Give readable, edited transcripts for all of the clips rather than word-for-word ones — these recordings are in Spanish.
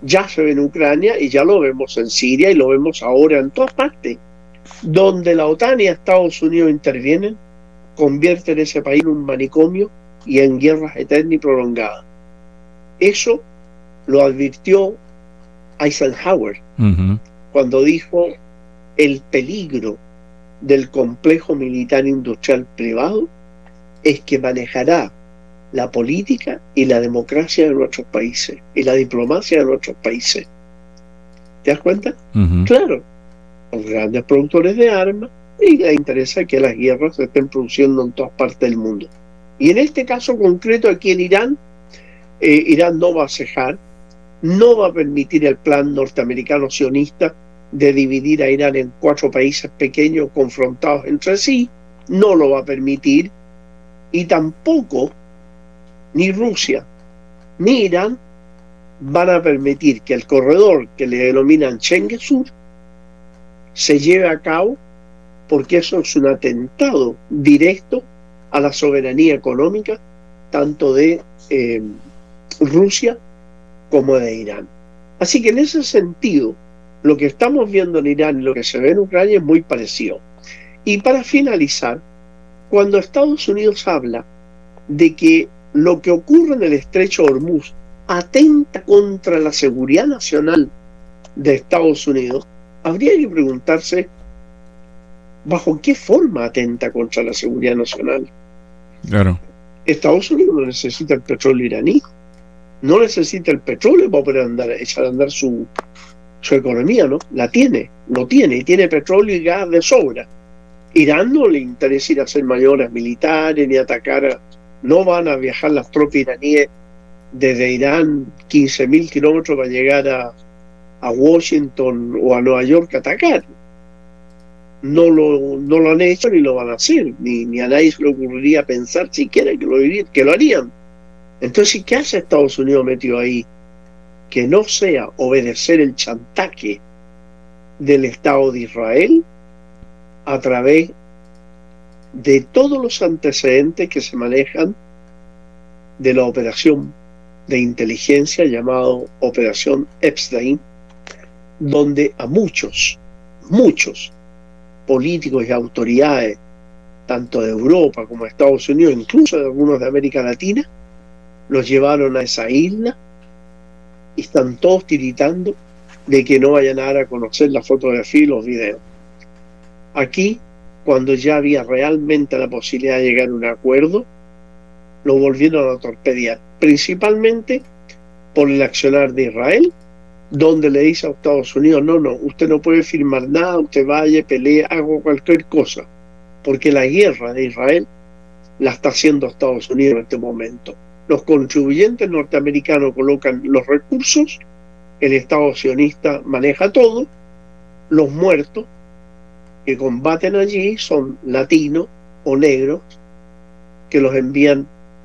ya se ve en Ucrania y ya lo vemos en Siria y lo vemos ahora en todas partes. Donde la OTAN y Estados Unidos intervienen, convierten ese país en un manicomio y en guerras eternas y prolongadas. Eso lo advirtió Eisenhower cuando dijo: el peligro del complejo militar industrial privado es que manejará la política y la democracia de nuestros países y la diplomacia de nuestros países. ¿Te das cuenta? Claro, los grandes productores de armas, y les interesa que las guerras se estén produciendo en todas partes del mundo. Y en este caso concreto aquí en Irán, Irán no va a cejar, no va a permitir el plan norteamericano sionista de dividir a Irán en 4 países pequeños confrontados entre sí, no lo va a permitir, y tampoco ni Rusia ni Irán van a permitir que el corredor que le denominan Chengesur se lleve a cabo, porque eso es un atentado directo a la soberanía económica tanto de Rusia como de Irán. Así que en ese sentido, lo que estamos viendo en Irán y lo que se ve en Ucrania es muy parecido. Y para finalizar, cuando Estados Unidos habla de que lo que ocurre en el estrecho de Hormuz atenta contra la seguridad nacional de Estados Unidos, habría que preguntarse bajo qué forma atenta contra la seguridad nacional. Claro. Estados Unidos no necesita el petróleo iraní, no necesita el petróleo para poder echar a andar su economía, ¿no? Lo tiene, y tiene petróleo y gas de sobra. Irán no le interesa ir a hacer maniobras militares ni atacar no van a viajar las tropas iraníes desde Irán 15.000 kilómetros para llegar a Washington o a Nueva York a atacar. No lo han hecho ni lo van a hacer, ni a nadie se le ocurriría pensar siquiera que lo harían. Entonces, ¿qué hace Estados Unidos metido ahí? Que no sea obedecer el chantaje del Estado de Israel a través de todos los antecedentes que se manejan de la operación de inteligencia llamado Operación Epstein, donde a muchos políticos y autoridades, tanto de Europa como de Estados Unidos, incluso de algunos de América Latina, los llevaron a esa isla y están todos tiritando de que no vayan a dar a conocer la fotografía y los videos. Aquí, cuando ya había realmente la posibilidad de llegar a un acuerdo, lo volvieron a torpedear, principalmente por el accionar de Israel, donde le dice a Estados Unidos: no, usted no puede firmar nada, usted vaya, pelee, haga cualquier cosa, porque la guerra de Israel la está haciendo Estados Unidos en este momento. Los contribuyentes norteamericanos colocan los recursos, el Estado sionista maneja todo, los muertos que combaten allí son latinos o negros que los envían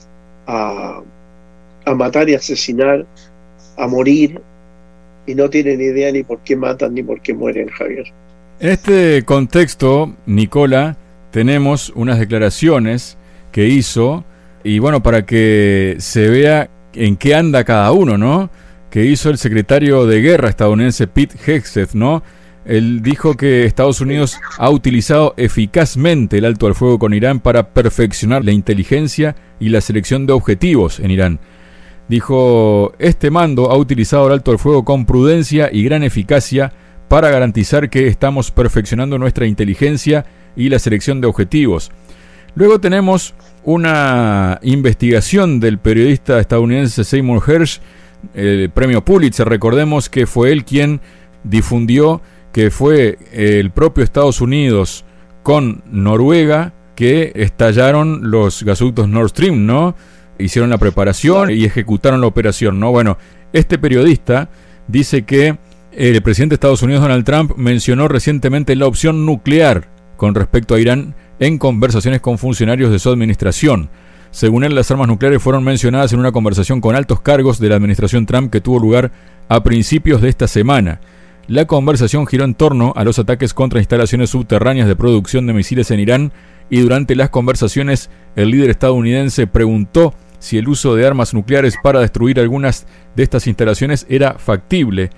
a matar y asesinar, a morir, y no tienen idea ni por qué matan ni por qué mueren, Javier. En este contexto, Nicola, tenemos unas declaraciones que hizo, y bueno, para que se vea en qué anda cada uno, ¿no? Que hizo el secretario de Guerra estadounidense Pete Hegseth, ¿no? Él dijo que Estados Unidos ha utilizado eficazmente el alto al fuego con Irán para perfeccionar la inteligencia y la selección de objetivos en Irán. Dijo: este mando ha utilizado el alto al fuego con prudencia y gran eficacia para garantizar que estamos perfeccionando nuestra inteligencia y la selección de objetivos. Luego tenemos una investigación del periodista estadounidense Seymour Hersh, el premio Pulitzer. Recordemos que fue él quien difundió que fue el propio Estados Unidos con Noruega que estallaron los gasoductos Nord Stream, ¿no? Hicieron la preparación y ejecutaron la operación, ¿no? Bueno, este periodista dice que el presidente de Estados Unidos, Donald Trump, mencionó recientemente la opción nuclear con respecto a Irán en conversaciones con funcionarios de su administración. Según él, las armas nucleares fueron mencionadas en una conversación con altos cargos de la administración Trump que tuvo lugar a principios de esta semana. La conversación giró en torno a los ataques contra instalaciones subterráneas de producción de misiles en Irán, y durante las conversaciones el líder estadounidense preguntó si el uso de armas nucleares para destruir algunas de estas instalaciones era factible.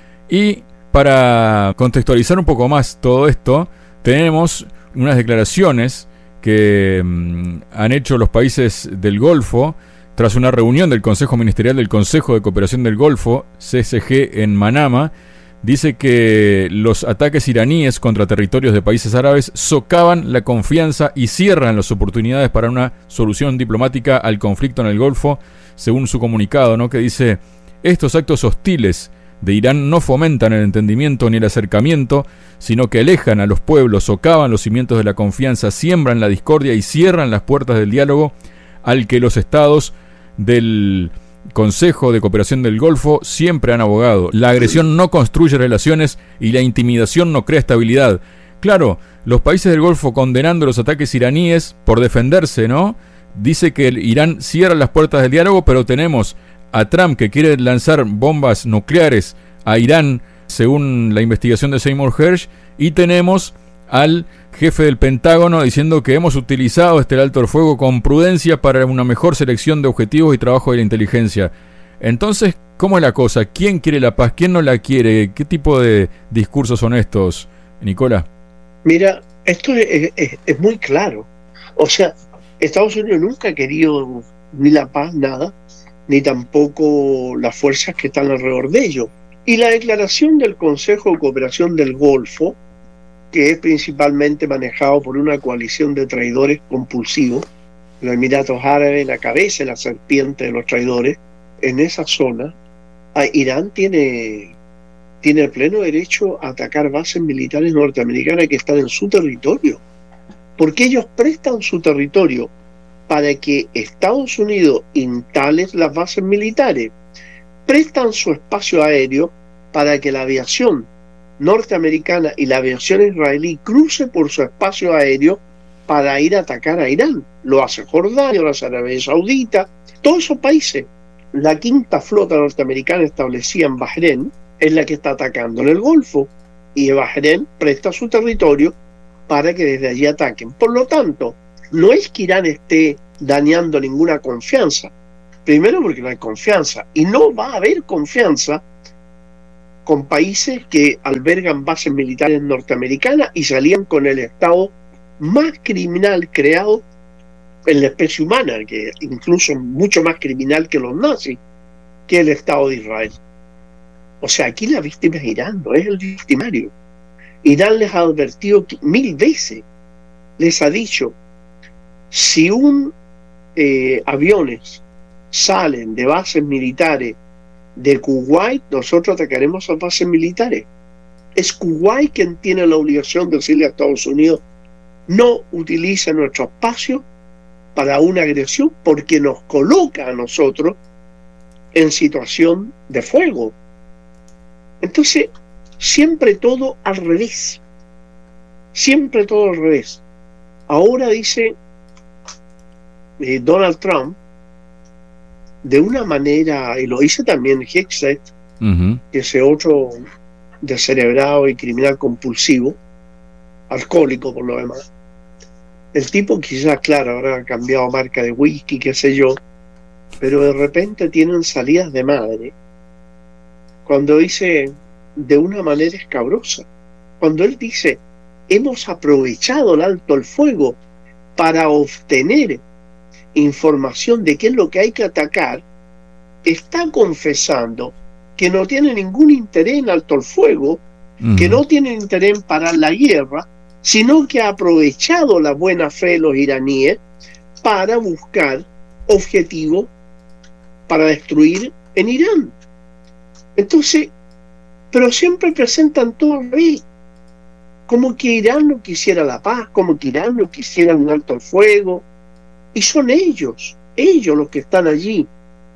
Y para contextualizar un poco más todo esto, tenemos unas declaraciones que han hecho los países del Golfo tras una reunión del Consejo Ministerial del Consejo de Cooperación del Golfo, CSG, en Manama. Dice que los ataques iraníes contra territorios de países árabes socavan la confianza y cierran las oportunidades para una solución diplomática al conflicto en el Golfo, según su comunicado, ¿no? Que dice: estos actos hostiles de Irán no fomentan el entendimiento ni el acercamiento, sino que alejan a los pueblos, socavan los cimientos de la confianza, siembran la discordia y cierran las puertas del diálogo al que los estados del Consejo de Cooperación del Golfo siempre han abogado. La agresión no construye relaciones y la intimidación no crea estabilidad. Claro, los países del Golfo condenando los ataques iraníes por defenderse, ¿no? Dice que el Irán cierra las puertas del diálogo, pero tenemos a Trump que quiere lanzar bombas nucleares a Irán, según la investigación de Seymour Hersh, y tenemos al jefe del Pentágono diciendo que hemos utilizado el alto el fuego con prudencia para una mejor selección de objetivos y trabajo de la inteligencia. Entonces, ¿cómo es la cosa? ¿Quién quiere la paz? ¿Quién no la quiere? ¿Qué tipo de discursos son estos, Nicola? Mira, esto es muy claro. O sea, Estados Unidos nunca ha querido ni la paz, nada, ni tampoco las fuerzas que están alrededor de ello. Y la declaración del Consejo de Cooperación del Golfo, que es principalmente manejado por una coalición de traidores compulsivos, los Emiratos Árabes, la cabeza de la serpiente de los traidores, en esa zona, Irán tiene pleno derecho a atacar bases militares norteamericanas que están en su territorio, porque ellos prestan su territorio para que Estados Unidos instale las bases militares, prestan su espacio aéreo para que la aviación norteamericana y la aviación israelí cruce por su espacio aéreo para ir a atacar a Irán. Lo hace Jordania, lo hace Arabia Saudita, todos esos países. La quinta flota norteamericana establecida en Bahrein es la que está atacando en el Golfo, y Bahrein presta su territorio para que desde allí ataquen. Por lo tanto, no es que Irán esté dañando ninguna confianza. Primero, porque no hay confianza, y no va a haber confianza con países que albergan bases militares norteamericanas y salían con el Estado más criminal creado en la especie humana, que incluso mucho más criminal que los nazis, que el Estado de Israel. O sea, aquí la víctima es Irán, no es el victimario. Irán les ha advertido 1000 veces, les ha dicho: si aviones salen de bases militares de Kuwait, nosotros atacaremos a bases militares. Es Kuwait quien tiene la obligación de decirle a Estados Unidos: no utilice nuestro espacio para una agresión, porque nos coloca a nosotros en situación de fuego. Entonces, siempre todo al revés. Siempre todo al revés. Ahora dice Donald Trump, de una manera, y lo dice también Hegseth, que ese otro descerebrado y criminal compulsivo, alcohólico por lo demás. El tipo quizás, claro, habrá cambiado marca de whisky, qué sé yo, pero de repente tienen salidas de madre cuando dice de una manera escabrosa. Cuando él dice: hemos aprovechado el alto el fuego para obtener información de qué es lo que hay que atacar, está confesando que no tiene ningún interés en alto el fuego, que no tiene interés en parar la guerra, sino que ha aprovechado la buena fe de los iraníes para buscar objetivos para destruir en Irán. Entonces, pero siempre presentan todo al revés, como que Irán no quisiera la paz, como que Irán no quisiera un alto el fuego, y son ellos los que están allí.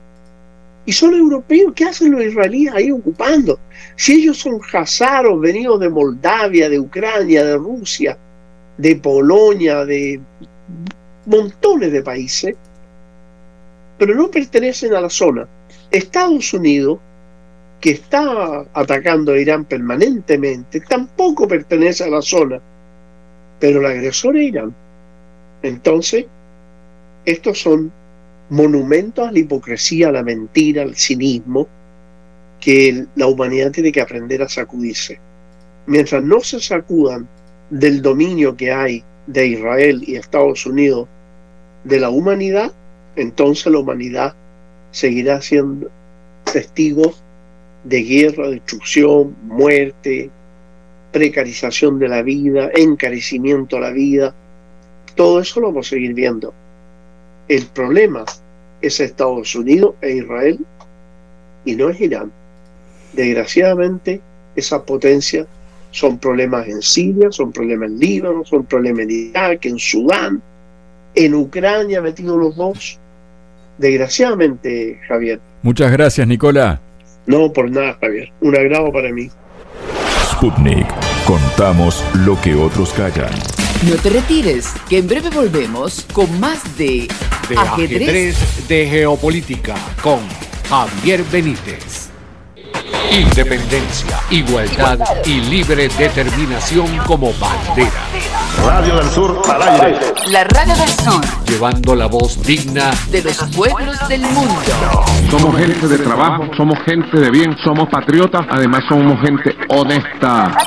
Y son europeos. ¿Qué hacen los israelíes ahí ocupando? Si ellos son hazaros venidos de Moldavia, de Ucrania, de Rusia, de Polonia, de montones de países, pero no pertenecen a la zona. Estados Unidos, que está atacando a Irán permanentemente, tampoco pertenece a la zona, pero el agresor es Irán. Entonces, estos son monumentos a la hipocresía, a la mentira, al cinismo, que la humanidad tiene que aprender a sacudirse. Mientras no se sacudan del dominio que hay de Israel y Estados Unidos de la humanidad, entonces la humanidad seguirá siendo testigo de guerra, destrucción, muerte, precarización de la vida, encarecimiento a la vida. Todo eso lo vamos a seguir viendo. El problema es Estados Unidos e Israel y no es Irán. Desgraciadamente, esas potencias son problemas en Siria, son problemas en Líbano, son problemas en Irak, en Sudán, en Ucrania, metidos los dos. Desgraciadamente, Javier. Muchas gracias, Nicola. No, por nada, Javier. Un agrado para mí. Sputnik. Contamos lo que otros callan. No te retires, que en breve volvemos con más de Ajedrez de Geopolítica con Javier Benítez. Independencia, igualdad y libre determinación como bandera. Radio del Sur al aire. La Radio del Sur, Llevando la voz digna de los pueblos del mundo. Somos gente de trabajo, somos gente de bien, somos patriotas, además somos gente honesta.